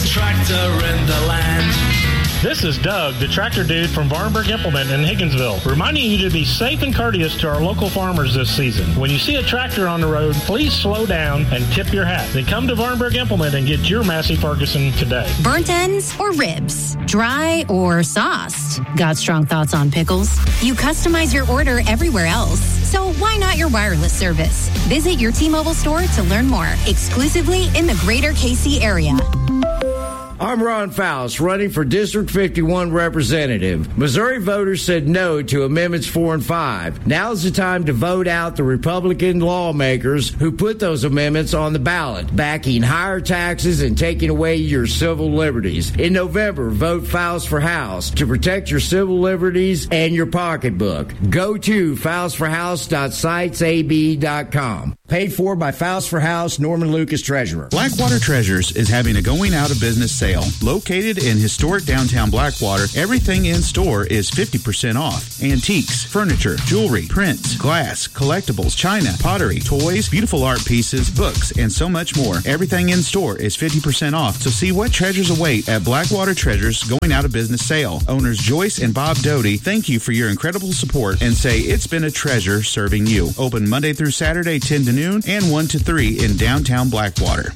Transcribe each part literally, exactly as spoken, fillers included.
tractor in the land. This is Doug, the tractor dude from Varnberg Implement in Higginsville, reminding you to be safe and courteous to our local farmers this season. When you see a tractor on the road, please slow down and tip your hat. Then come to Varnberg Implement and get your Massey Ferguson today. Burnt ends or ribs? Dry or sauced? Got strong thoughts on pickles? You customize your order everywhere else, so why not your wireless service? Visit your T-Mobile store to learn more, exclusively in the greater K C area. I'm Ron Faust, running for District fifty-one representative. Missouri voters said no to Amendments four and five. Now's the time to vote out the Republican lawmakers who put those amendments on the ballot, backing higher taxes and taking away your civil liberties. In November, vote Faust for House to protect your civil liberties and your pocketbook. Go to faust for house dot sites a b dot com. Paid for by Faust for House, Norman Lucas, Treasurer. Blackwater Treasures is having a going out of business sale. Located in historic downtown Blackwater, everything in store is fifty percent off. Antiques, furniture, jewelry, prints, glass, collectibles, china, pottery, toys, beautiful art pieces, books, and so much more. Everything in store is fifty percent off. So see what treasures await at Blackwater Treasures going out of business sale. Owners Joyce and Bob Doty thank you for your incredible support and say it's been a treasure serving you. Open Monday through Saturday, ten to noon and one to three in downtown Blackwater.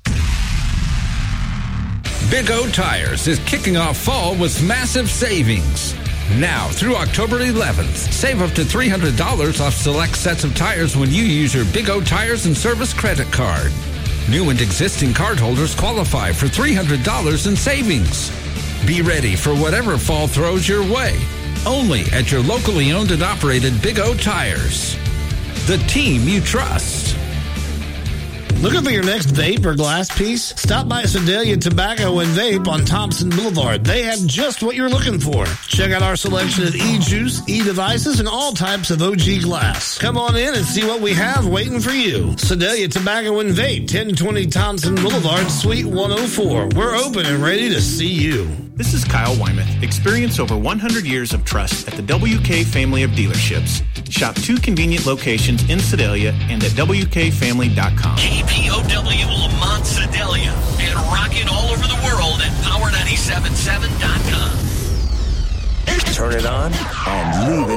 Big O Tires is kicking off fall with massive savings. Now through October eleventh, save up to three hundred dollars off select sets of tires when you use your Big O Tires and Service credit card. New and existing cardholders qualify for three hundred dollars in savings. Be ready for whatever fall throws your way. Only at your locally owned and operated Big O Tires. The team you trust. Looking for your next vape or glass piece? Stop by Sedalia Tobacco and Vape on Thompson Boulevard. They have just what you're looking for. Check out our selection of e-juice, e-devices, and all types of O G glass. Come on in and see what we have waiting for you. Sedalia Tobacco and Vape, ten twenty Thompson Boulevard, Suite one oh four. We're open and ready to see you. This is Kyle Wyman. Experience over one hundred years of trust at the W K family of dealerships. Shop two convenient locations in Sedalia and at W K family dot com. K P O W Lamont Sedalia and rocking all over the world at power nine seven seven dot com. Turn it on and leave it